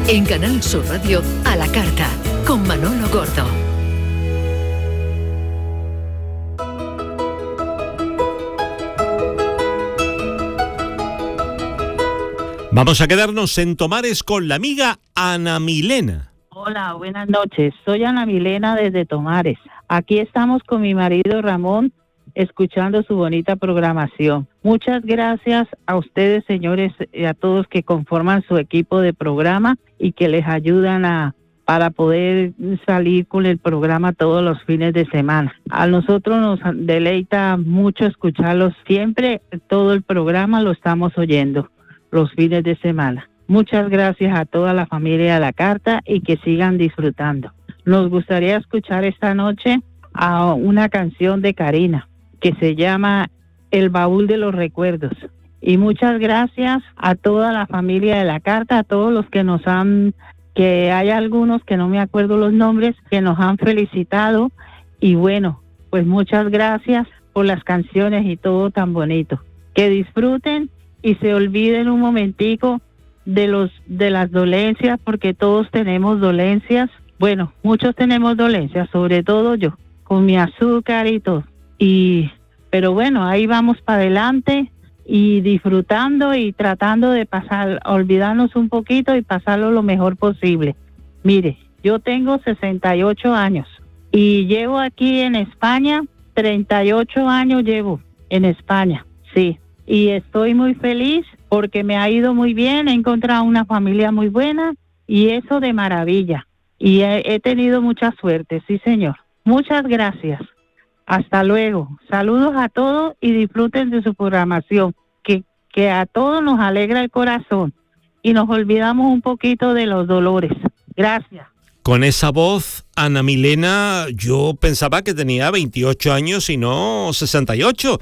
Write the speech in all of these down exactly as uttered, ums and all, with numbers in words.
En Canal Sur Radio, a la carta, con Manolo Gordo. Vamos a quedarnos en Tomares con la amiga Ana Milena. Hola, buenas noches. Soy Ana Milena desde Tomares. Aquí estamos con mi marido Ramón, escuchando su bonita programación. Muchas gracias a ustedes, señores, y a todos que conforman su equipo de programa y que les ayudan a para poder salir con el programa todos los fines de semana. A nosotros nos deleita mucho escucharlos siempre, todo el programa lo estamos oyendo los fines de semana. Muchas gracias a toda la familia de La Carta y que sigan disfrutando. Nos gustaría escuchar esta noche a una canción de Karina que se llama El Baúl de los Recuerdos. Y muchas gracias a toda la familia de La Carta, a todos los que nos han, que hay algunos que no me acuerdo los nombres, que nos han felicitado. Y bueno, pues muchas gracias por las canciones y todo tan bonito. Que disfruten y se olviden un momentico de los de las dolencias, porque todos tenemos dolencias. Bueno, muchos tenemos dolencias, sobre todo yo, con mi azúcar y todo. Y pero bueno, ahí vamos para adelante y disfrutando y tratando de pasar, olvidarnos un poquito y pasarlo lo mejor posible. Mire, yo tengo sesenta y ocho años y llevo aquí en España, treinta y ocho años llevo en España, sí. Y estoy muy feliz porque me ha ido muy bien, he encontrado una familia muy buena y eso de maravilla. Y he, he tenido mucha suerte, sí señor. Muchas gracias. Hasta luego. Saludos a todos y disfruten de su programación, que, que a todos nos alegra el corazón y nos olvidamos un poquito de los dolores. Gracias. Con esa voz, Ana Milena, yo pensaba que tenía veintiocho años y no sesenta y ocho.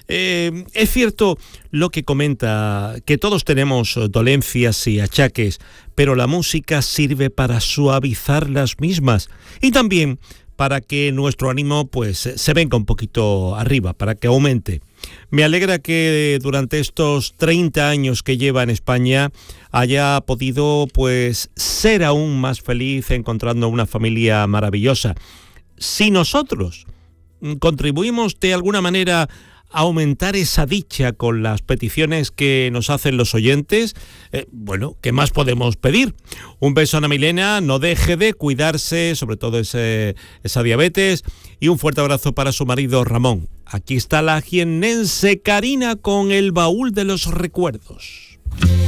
Eh, es cierto lo que comenta, que todos tenemos dolencias y achaques, pero la música sirve para suavizar las mismas y también para que nuestro ánimo pues se venga un poquito arriba, para que aumente. Me alegra que durante estos treinta años que lleva en España haya podido pues ser aún más feliz encontrando una familia maravillosa. Si nosotros contribuimos de alguna manera aumentar esa dicha con las peticiones que nos hacen los oyentes, eh, bueno, ¿qué más podemos pedir? Un beso a Ana Milena, no deje de cuidarse, sobre todo ese, esa diabetes, y un fuerte abrazo para su marido Ramón. Aquí está la jiennense Karina con El Baúl de los Recuerdos.